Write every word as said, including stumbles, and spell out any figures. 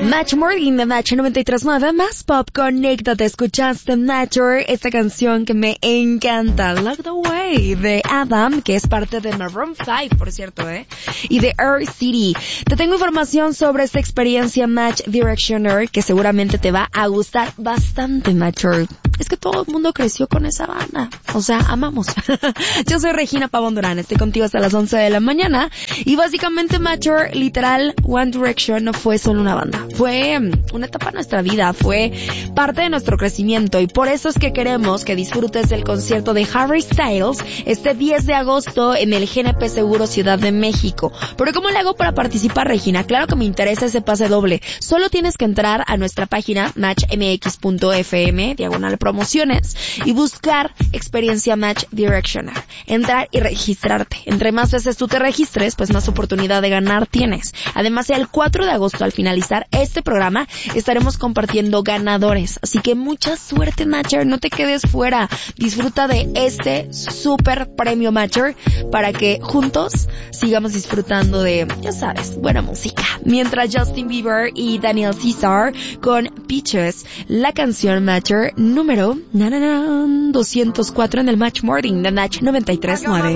Match Morning de Match noventa y tres punto nueve, más pop, conéctate, escuchaste Matter, esta canción que me encanta, Love the Way, de Adam, que es parte de Maroon cinco, por cierto, eh, y de Air City. Te tengo información sobre esta experiencia Match Directioner, que seguramente te va a gustar bastante, Matter. Es que todo el mundo creció con esa banda, o sea, amamos. Yo soy Regina Pavón Durán, estoy contigo hasta las once de la mañana, y básicamente Matter, literal, One Direction no fue solo una banda, fue una etapa de nuestra vida, fue parte de nuestro crecimiento, y por eso es que queremos que disfrutes del concierto de Harry Styles este diez de agosto en el G N P Seguro Ciudad de México. Pero ¿cómo le hago para participar, Regina? Claro que me interesa ese pase doble. Solo tienes que entrar a nuestra página match m x punto f m, diagonal promociones, y buscar experiencia Match Directioner. Entrar y registrarte. Entre más veces tú te registres, pues más oportunidad de ganar tienes. Además, el cuatro de agosto, al finalizar este programa, estaremos compartiendo ganadores. Así que mucha suerte, Matcher. No te quedes fuera. Disfruta de este super premio Matcher para que juntos sigamos disfrutando de, ya sabes, buena música. Mientras Justin Bieber y Daniel Caesar con Peaches, la canción Matcher número na, na, na, doscientos cuatro en el Match Morning de Match noventa y tres punto nueve.